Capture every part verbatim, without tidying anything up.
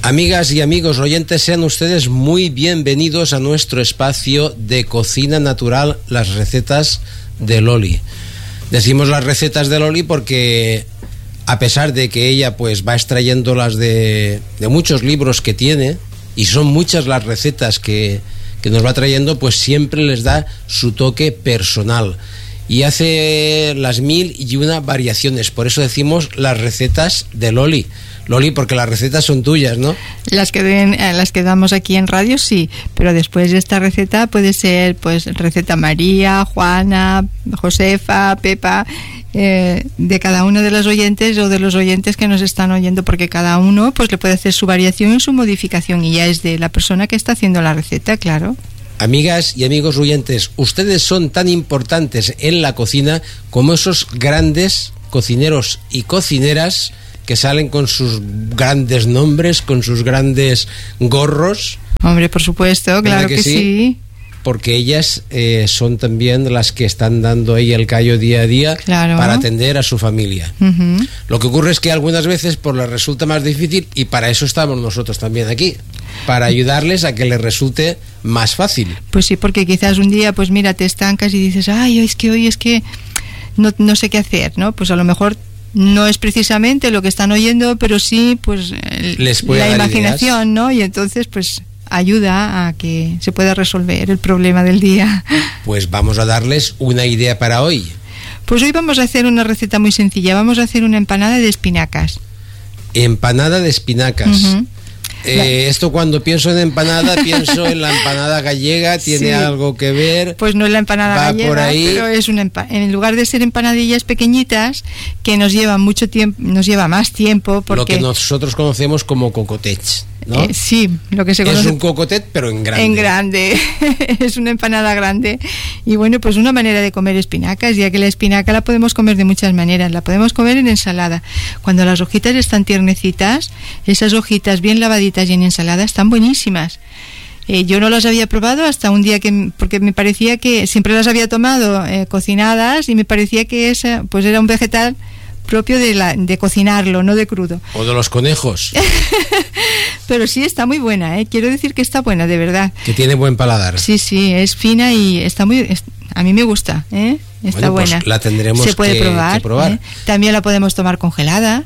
Amigas y amigos oyentes, sean ustedes muy bienvenidos a nuestro espacio de cocina natural, las recetas de Loli. Decimos las recetas de Loli porque, a pesar de que ella pues va extrayéndolas de, de muchos libros que tiene, y son muchas las recetas que, que nos va trayendo, pues siempre les da su toque personal y hace las mil y una variaciones. Por eso decimos las recetas de Loli. Loli, porque las recetas son tuyas, ¿no? Las que den, las que damos aquí en radio, sí, pero después de esta receta puede ser, pues, receta María, Juana, Josefa, Pepa, eh, de cada uno de los oyentes o de los oyentes que nos están oyendo, porque cada uno, pues, le puede hacer su variación y su modificación, y ya es de la persona que está haciendo la receta, claro. Amigas y amigos oyentes, ustedes son tan importantes en la cocina como esos grandes cocineros y cocineras que salen con sus grandes nombres, con sus grandes gorros. Hombre, por supuesto, claro que, que sí? sí. Porque ellas eh, son también las que están dando ahí el callo día a día, claro, para atender a su familia. Uh-huh. Lo que ocurre es que algunas veces pues les resulta más difícil, y para eso estamos nosotros también aquí, para ayudarles a que les resulte más fácil. Pues sí, porque quizás un día, pues mira, te estancas y dices, ay, es que hoy es que no, no sé qué hacer, ¿no? Pues a lo mejor no es precisamente lo que están oyendo, pero sí, pues, les puede la dar imaginación, ideas, ¿no? Y entonces, pues, ayuda a que se pueda resolver el problema del día. Pues vamos a darles una idea para hoy. Pues hoy vamos a hacer una receta muy sencilla. Vamos a hacer una empanada de espinacas. Empanada de espinacas. Uh-huh. Eh, esto cuando pienso en empanada, pienso en la empanada gallega, ¿tiene sí. algo que ver? Pues no es la empanada Va gallega, por ahí. Pero es una empa- en lugar de ser empanadillas pequeñitas, que nos llevan mucho tiempo, nos lleva más tiempo. Porque... Lo que nosotros conocemos como cocotets, ¿no? Eh, sí, lo que se conoce. Es un cocotet, pero en grande. En grande, es una empanada grande. Y bueno, pues una manera de comer espinacas, ya que la espinaca la podemos comer de muchas maneras. La podemos comer en ensalada. Cuando las hojitas están tiernecitas, esas hojitas bien lavaditas y en ensalada están buenísimas. Eh, yo no las había probado hasta un día que, porque me parecía que siempre las había tomado eh, cocinadas, y me parecía que esa, pues era un vegetal propio de, la, de cocinarlo, no de crudo. O de los conejos. Pero sí está muy buena, ¿eh? Quiero decir que está buena, de verdad. Que tiene buen paladar. Sí, sí, es fina y está muy... Es, a mí me gusta, ¿eh? Está bueno, buena. Pues la tendremos Se puede que, probar, que probar. ¿eh? También la podemos tomar congelada,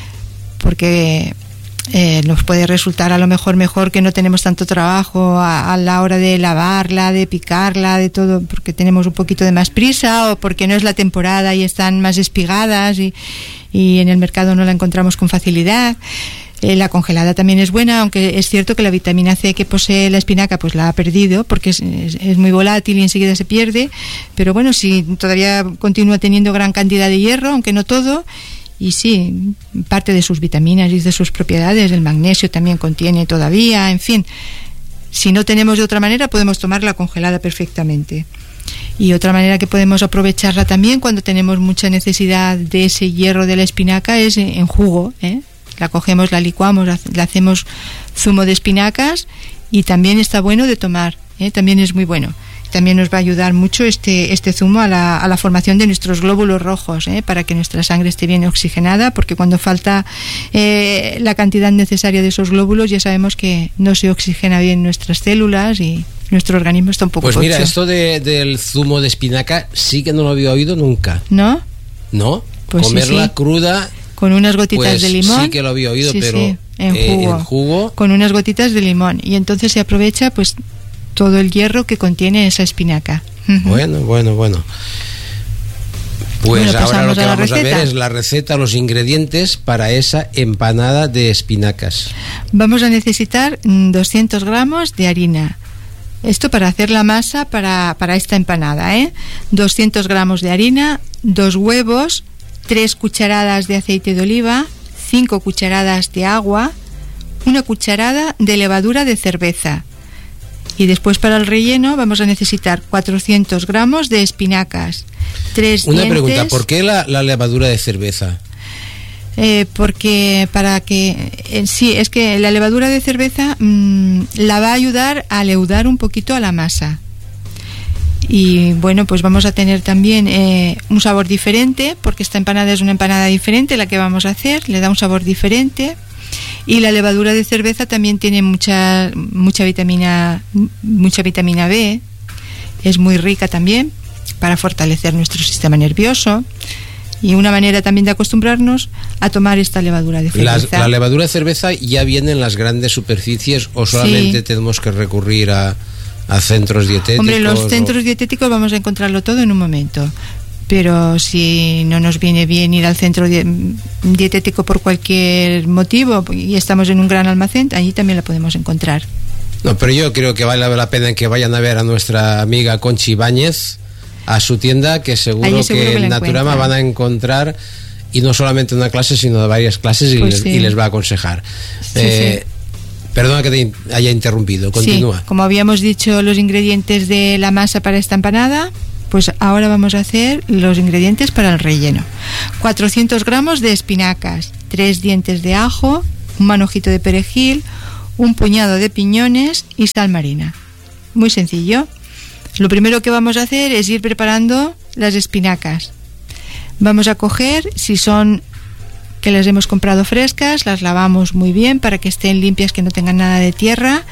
porque... Eh, nos puede resultar a lo mejor mejor que no tenemos tanto trabajo a, a la hora de lavarla, de picarla, de todo, porque tenemos un poquito de más prisa, o porque no es la temporada y están más espigadas y, y en el mercado no la encontramos con facilidad. Eh, la congelada también es buena, aunque es cierto que la vitamina C que posee la espinaca pues la ha perdido, porque es, es, es muy volátil y enseguida se pierde, pero bueno, si todavía continúa teniendo gran cantidad de hierro, aunque no todo. Y sí, parte de sus vitaminas y de sus propiedades, el magnesio también contiene todavía, en fin. Si no tenemos de otra manera, podemos tomarla congelada perfectamente. Y otra manera que podemos aprovecharla también cuando tenemos mucha necesidad de ese hierro de la espinaca es en jugo, ¿eh? La cogemos, la licuamos, la hacemos zumo de espinacas, y también está bueno de tomar, ¿eh? También es muy bueno. También nos va a ayudar mucho este, este zumo a la, a la formación de nuestros glóbulos rojos, ¿eh? Para que nuestra sangre esté bien oxigenada, porque cuando falta eh, la cantidad necesaria de esos glóbulos, ya sabemos que no se oxigena bien nuestras células y nuestro organismo está un poco Pues mira, pocho. esto de, del zumo de espinaca sí que no lo había oído nunca. ¿No? ¿No? Pues comerla sí, sí. cruda. Con unas gotitas pues de limón. Sí que lo había oído, sí, pero sí, en, eh, jugo, en jugo. Con unas gotitas de limón. Y entonces se aprovecha pues todo el hierro que contiene esa espinaca. Bueno, bueno, bueno. Pues bueno, ahora lo que a vamos receta. a ver es la receta, los ingredientes para esa empanada de espinacas. Vamos a necesitar doscientos gramos de harina. Esto para hacer la masa para, para esta empanada, ¿eh? doscientos gramos de harina, dos huevos, tres cucharadas de aceite de oliva, cinco cucharadas de agua, una cucharada de levadura de cerveza. Y después para el relleno vamos a necesitar cuatrocientos gramos de espinacas, tres Una dientes. pregunta, ¿por qué la, la levadura de cerveza? Eh, porque para que eh, sí, es que la levadura de cerveza mmm, la va a ayudar a leudar un poquito a la masa. Y bueno, pues vamos a tener también eh, un sabor diferente, porque esta empanada es una empanada diferente la que vamos a hacer, le da un sabor diferente. Y la levadura de cerveza también tiene mucha mucha vitamina mucha vitamina B, es muy rica también para fortalecer nuestro sistema nervioso. Y una manera también de acostumbrarnos a tomar esta levadura de cerveza. La, la levadura de cerveza ya viene en las grandes superficies, o solamente sí. tenemos que recurrir a, a centros dietéticos. Hombre, los o... centros dietéticos vamos a encontrarlo todo en un momento. Pero si no nos viene bien ir al centro dietético por cualquier motivo y estamos en un gran almacén, allí también la podemos encontrar. No, pero yo creo que vale la pena que vayan a ver a nuestra amiga Conchi Ibáñez a su tienda, que seguro, seguro que, que en Naturama van a encontrar, y no solamente una clase sino varias clases, y, pues les, sí. y les va a aconsejar. Sí, eh, sí. Perdona que te haya interrumpido, continúa. Sí, como habíamos dicho, los ingredientes de la masa para esta empanada, pues ahora vamos a hacer los ingredientes para el relleno. cuatrocientos gramos de espinacas, tres dientes de ajo, un manojito de perejil, un puñado de piñones y sal marina. Muy sencillo. Lo primero que vamos a hacer es ir preparando las espinacas. Vamos a coger, si son que las hemos comprado frescas, las lavamos muy bien para que estén limpias, que no tengan nada de tierra,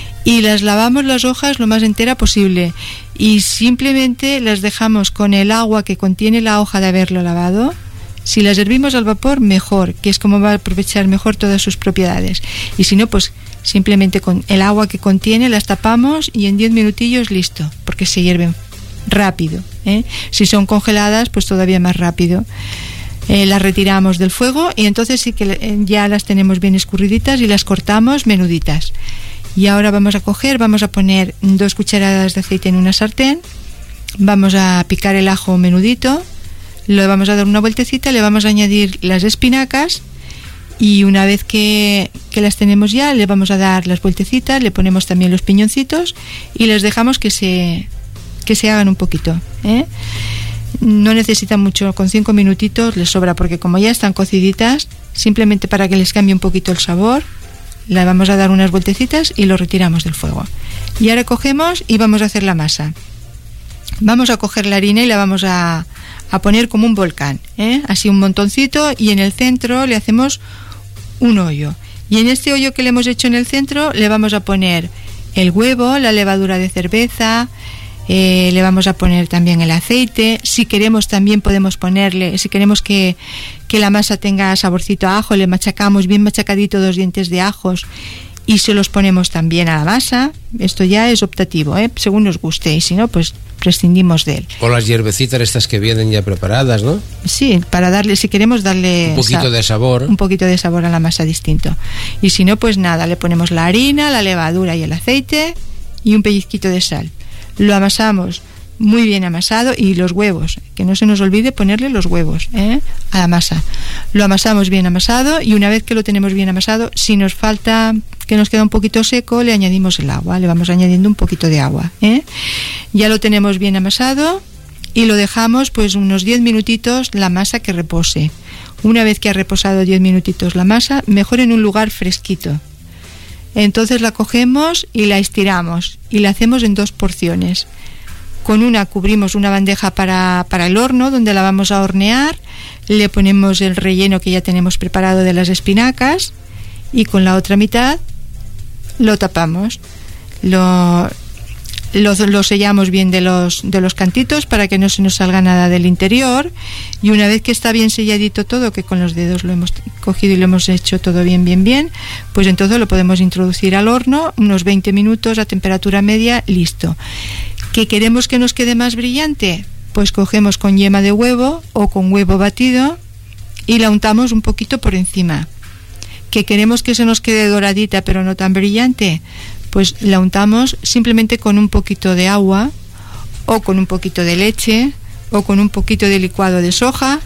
y las lavamos las hojas lo más entera posible, y simplemente las dejamos con el agua que contiene la hoja de haberlo lavado. Si las hervimos al vapor, mejor, que es como va a aprovechar mejor todas sus propiedades. Y si no, pues simplemente con el agua que contiene las tapamos y en diez minutillos listo, porque se hierven rápido, ¿eh? Si son congeladas, pues todavía más rápido. Eh, las retiramos del fuego y entonces sí que ya las tenemos bien escurriditas y las cortamos menuditas. Y ahora vamos a coger, vamos a poner dos cucharadas de aceite en una sartén, vamos a picar el ajo menudito, le vamos a dar una vueltecita, le vamos a añadir las espinacas, y una vez que, que las tenemos ya, le vamos a dar las vueltecitas, le ponemos también los piñoncitos y les dejamos que se, que se hagan un poquito, ¿eh? No necesitan mucho, con cinco minutitos les sobra, porque como ya están cociditas, simplemente para que les cambie un poquito el sabor, le vamos a dar unas vueltecitas y lo retiramos del fuego. Y ahora cogemos y vamos a hacer la masa. Vamos a coger la harina y la vamos a, a poner como un volcán, ¿eh? Así un montoncito, y en el centro le hacemos un hoyo. Y en este hoyo que le hemos hecho en el centro le vamos a poner el huevo, la levadura de cerveza, eh, le vamos a poner también el aceite. Si queremos también podemos ponerle, si queremos que, que la masa tenga saborcito a ajo, le machacamos bien machacadito dos dientes de ajos y se los ponemos también a la masa. Esto ya es optativo, ¿eh? Según nos guste, y si no, pues prescindimos de él. O las hierbecitas estas que vienen ya preparadas, ¿no? Sí, para darle, si queremos darle un poquito sa- de sabor. Un poquito de sabor a la masa distinto. Y si no, pues nada, le ponemos la harina, la levadura y el aceite y un pellizquito de sal. Lo amasamos muy bien amasado, y los huevos, que no se nos olvide ponerle los huevos, ¿eh? a la masa. Lo amasamos bien amasado, y una vez que lo tenemos bien amasado, si nos falta, que nos queda un poquito seco, le añadimos el agua, le vamos añadiendo un poquito de agua, ¿eh? Ya lo tenemos bien amasado y lo dejamos pues unos diez minutitos la masa que repose. Una vez que ha reposado diez minutitos la masa, mejor en un lugar fresquito. Entonces la cogemos y la estiramos y la hacemos en dos porciones. Con una cubrimos una bandeja para, para el horno, donde la vamos a hornear, le ponemos el relleno que ya tenemos preparado de las espinacas, y con la otra mitad lo tapamos, lo, lo, lo sellamos bien de los, de los cantitos para que no se nos salga nada del interior, y una vez que está bien selladito todo, que con los dedos lo hemos cogido y lo hemos hecho todo bien, bien, bien, pues entonces lo podemos introducir al horno unos veinte minutos a temperatura media, listo. ¿Que queremos que nos quede más brillante? Pues cogemos con yema de huevo o con huevo batido y la untamos un poquito por encima. ¿Que queremos que se nos quede doradita pero no tan brillante? Pues la untamos simplemente con un poquito de agua, o con un poquito de leche, o con un poquito de licuado de soja.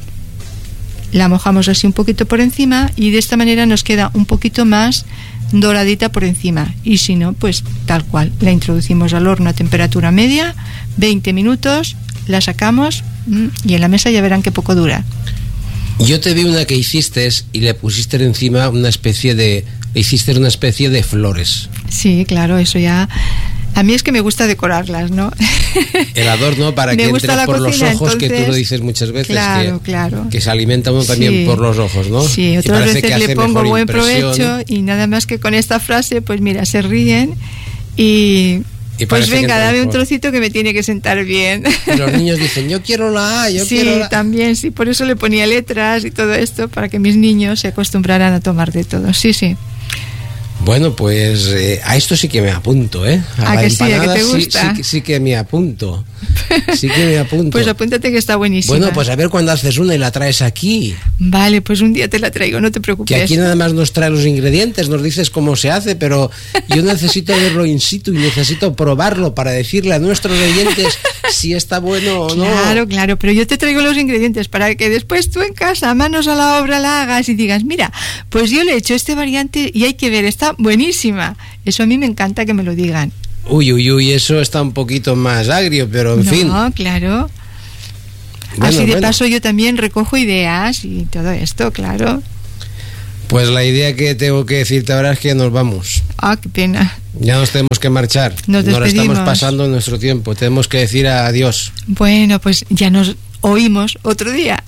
La mojamos así un poquito por encima, y de esta manera nos queda un poquito más doradita por encima. Y si no, pues tal cual, la introducimos al horno a temperatura media, veinte minutos, la sacamos y en la mesa ya verán qué poco dura. Yo te vi una que hiciste y le pusiste encima una especie de, le hiciste una especie de flores. Sí, claro, eso ya A mí es que me gusta decorarlas, ¿no? El adorno para que entre por cocina, los ojos, entonces, que tú lo dices muchas veces, claro, que, claro. que se alimenta uno también sí. por los ojos, ¿no? Sí, otras veces le pongo buen provecho y nada más que con esta frase, pues mira, se ríen y... Y pues venga, dame mejor. Un trocito que me tiene que sentar bien. Y los niños dicen, yo quiero la A, yo sí, quiero la A. Sí, también, sí, por eso le ponía letras y todo esto, para que mis niños se acostumbraran a tomar de todo. Sí, sí. Bueno, pues eh, a esto sí que me apunto, ¿eh? A ¿A la que empanada sí, ¿a que te gusta? Sí, sí, sí que me apunto. Sí que me apunto. Pues apúntate que está buenísima. Bueno, pues a ver cuándo haces una y la traes aquí. Vale, pues un día te la traigo, no te preocupes. Que aquí nada más nos trae los ingredientes, nos dices cómo se hace, pero yo necesito verlo in situ y necesito probarlo para decirle a nuestros oyentes si está bueno o no. Claro, claro, pero yo te traigo los ingredientes para que después tú en casa, manos a la obra, la hagas y digas, mira, pues yo le he hecho este variante y hay que ver, está buenísima. Eso a mí me encanta que me lo digan. Uy, uy, uy, eso está un poquito más agrio, pero en no, fin. No, claro. Bueno, Así de bueno. paso yo también recojo ideas y todo esto, claro. Pues la idea que tengo que decirte ahora es que nos vamos. Ah, qué pena. Ya nos tenemos que marchar. Nos despedimos. Nos estamos pasando nuestro tiempo. Tenemos que decir adiós. Bueno, pues ya nos oímos otro día.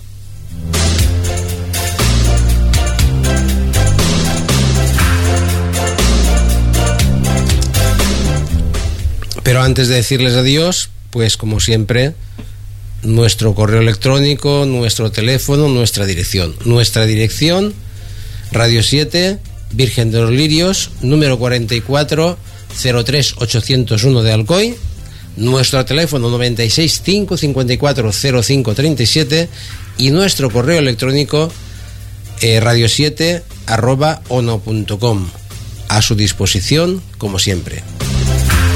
Pero antes de decirles adiós, pues como siempre, nuestro correo electrónico, nuestro teléfono, nuestra dirección. Nuestra dirección, Radio siete, Virgen de los Lirios, número cuarenta y cuatro, cero tres ochocientos uno de Alcoy. Nuestro teléfono noventa y seis, cinco cincuenta y cuatro, cero cinco treinta y siete. Y nuestro correo electrónico, eh, radio siete arroba ono punto com. A su disposición, como siempre.